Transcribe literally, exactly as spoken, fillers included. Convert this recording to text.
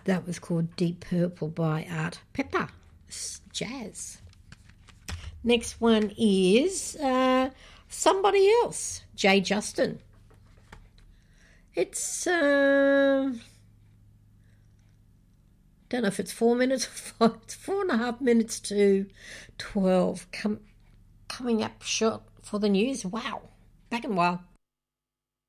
That was called Deep Purple by Art Pepper. It's jazz. Next one is uh, Somebody Else, Jay Justin. It's, uh, don't know if it's four minutes or five, it's four and a half minutes to twelve. Come, coming up short for the news. Wow, back in a while.